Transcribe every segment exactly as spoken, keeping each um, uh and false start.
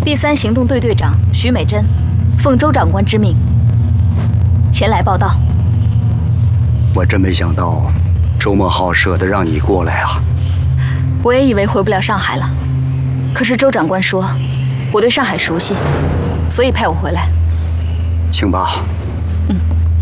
第三行动队队长徐美珍，奉周长官之命前来报道。 我真没想到，周梦浩舍得让你过来啊！ 我也以为回不了上海了，可是周长官说我对上海熟悉，所以派我回来。 请吧。 嗯。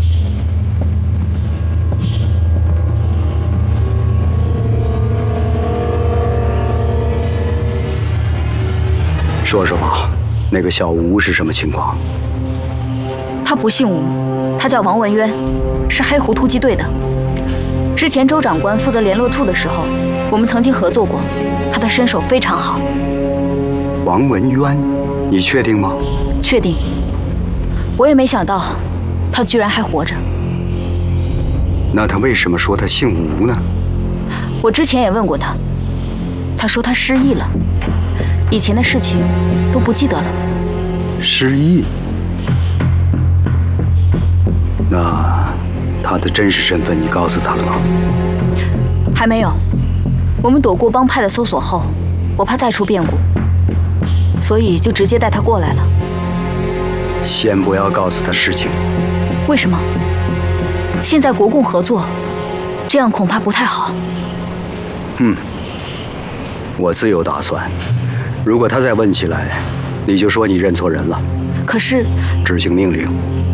说说吧，那个小吴是什么情况？ 他不姓吴，他叫王文渊，是黑狐突击队的。之前周长官负责联络处的时候，我们曾经合作过，他的身手非常好。 王文渊，你确定吗？ 确定。我也没想到，他居然还活着。 那他为什么说他姓吴呢？ 我之前也问过他，他说他失忆了。以前的事情都不记得了。 失忆？那他的真实身份你告诉他了吗？ 还没有。我们躲过帮派的搜索后，我怕再出变故，所以就直接带他过来了。 先不要告诉他事情。 为什么？现在国共合作，这样恐怕不太好。 嗯，我自有打算。如果他再问起来，你就说你认错人了。 可是， 执行命令。